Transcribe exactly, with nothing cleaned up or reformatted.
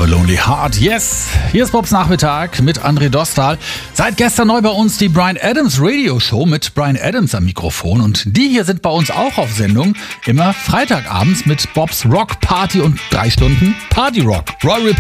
a Lonely Heart. Yes, hier ist Bobs Nachmittag mit André Dostal. Seit gestern neu bei uns die Bryan Adams Radio Show mit Bryan Adams am Mikrofon. Und die hier sind bei uns auch auf Sendung. Immer Freitagabends mit Bobs Rock Party und drei Stunden Party Rock. Roy